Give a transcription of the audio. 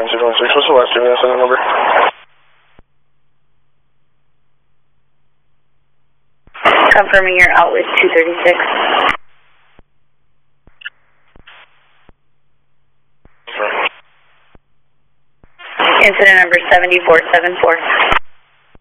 226, what's the last two minutes on the number? Confirming your out with 236. Incident number 7474.